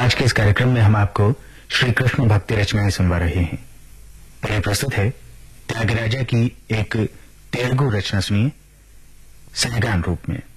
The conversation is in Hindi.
आज के इस कार्यक्रम में हम आपको श्री कृष्ण भक्ति रचनाएं सुनवा रहे हैं। पहले प्रस्तुत है त्यागराजा की एक तेलुगु रचना, सुनिए सहगान रूप में।